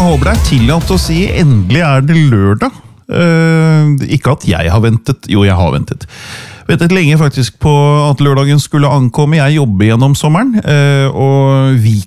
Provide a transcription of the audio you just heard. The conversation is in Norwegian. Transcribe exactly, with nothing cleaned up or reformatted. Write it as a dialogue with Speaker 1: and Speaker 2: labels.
Speaker 1: håper det er tillatt å si endelig er det lørdag. Uh, ikke at jeg har ventet, jo jeg har ventet. Ventet lenge faktisk på at lørdagen skulle ankomme. Jeg jobber gjennom sommeren, uh, og vi